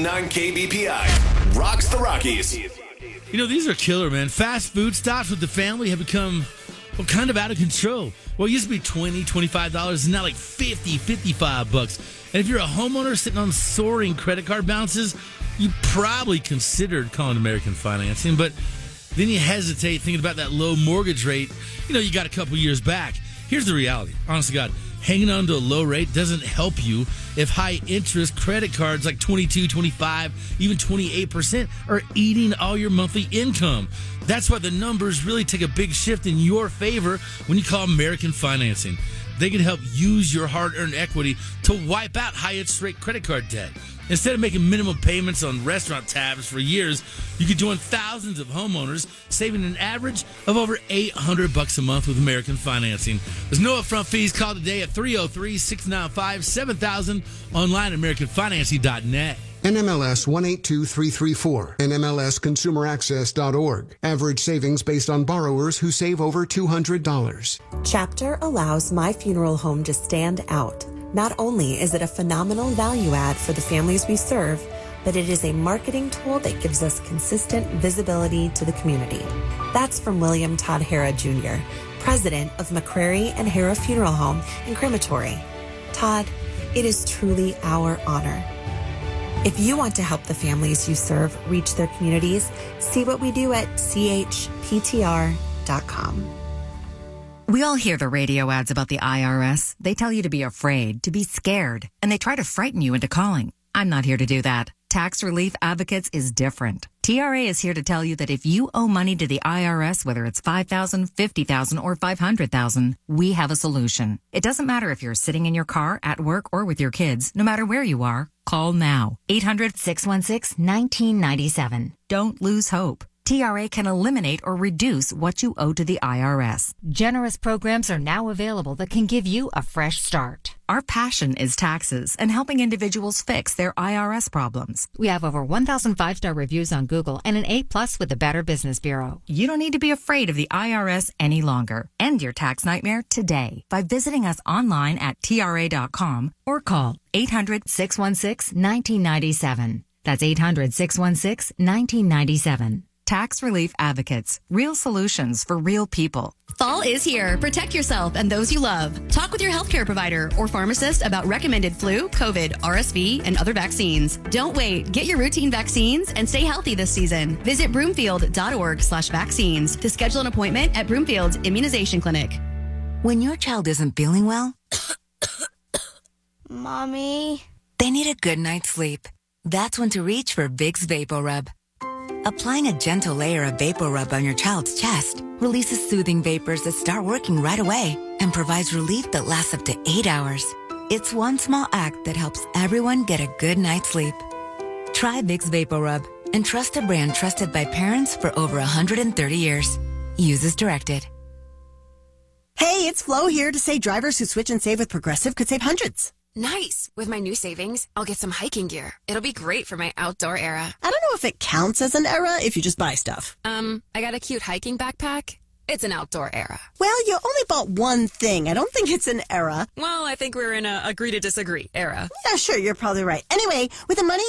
101.9 KBPI rocks the Rockies. You know, these are killer, man. Fast food stops with the family have become, well, kind of out of control. Well, it used to be $20, $25, and now like $50, $55. And if you're a homeowner sitting on soaring credit card balances, you probably considered calling American Financing, but then you hesitate thinking about that low mortgage rate, you got a couple years back. Here's the reality. Honest to God, hanging on to a low rate doesn't help you if high interest credit cards like 22, 25, even 28% are eating all your monthly income. That's why the numbers really take a big shift in your favor when you call American Financing. They can help use your hard-earned equity to wipe out high-interest rate credit card debt. Instead of making minimum payments on restaurant tabs for years, you could join thousands of homeowners, saving an average of over $800 a month with American Financing. There's no upfront fees. Call today at 303-695-7000, online at AmericanFinancing.net. NMLS 182334, NMLSConsumerAccess.org. Average savings based on borrowers who save over $200. Chapter allows My Funeral Home to stand out. Not only is it a phenomenal value add for the families we serve, but it is a marketing tool that gives us consistent visibility to the community. That's from William Todd Hara Jr., president of McCrary and Hara Funeral Home and Crematory. Todd, it is truly our honor. If you want to help the families you serve reach their communities, see what we do at chptr.com. We all hear the radio ads about the IRS. They tell you to be afraid, to be scared, and they try to frighten you into calling. I'm not here to do that. Tax Relief Advocates is different. TRA is here to tell you that if you owe money to the IRS, whether it's $5,000, $50,000, or $500,000, we have a solution. It doesn't matter if you're sitting in your car, at work, or with your kids. No matter where you are, call now. 800-616-1997. Don't lose hope. TRA can eliminate or reduce what you owe to the IRS. Generous programs are now available that can give you a fresh start. Our passion is taxes and helping individuals fix their IRS problems. We have over 1,000 5-star reviews on Google and an A+ with the Better Business Bureau. You don't need to be afraid of the IRS any longer. End your tax nightmare today by visiting us online at TRA.com or call 800-616-1997. That's 800-616-1997. Tax Relief Advocates. Real solutions for real people. Fall is here. Protect yourself and those you love. Talk with your healthcare provider or pharmacist about recommended flu, COVID, RSV, and other vaccines. Don't wait. Get your routine vaccines and stay healthy this season. Visit broomfield.org/vaccines to schedule an appointment at Broomfield's Immunization Clinic. When your child isn't feeling well, Mommy, they need a good night's sleep. That's when to reach for Vicks VapoRub. Applying a gentle layer of VapoRub on your child's chest releases soothing vapors that start working right away and provides relief that lasts up to 8 hours. It's one small act that helps everyone get a good night's sleep. Try Vicks VapoRub and trust a brand trusted by parents for over 130 years. Use as directed. Hey, it's Flo here to say drivers who switch and save with Progressive could save hundreds. Nice. With my new savings, I'll get some hiking gear. It'll be great for my outdoor era. I don't know if it counts as an era if you just buy stuff. I got a cute hiking backpack. It's an outdoor era. Well, you only bought one thing. I don't think it's an era. Well, I think we're in a agree to disagree era. Yeah, sure, you're probably right. Anyway, with the money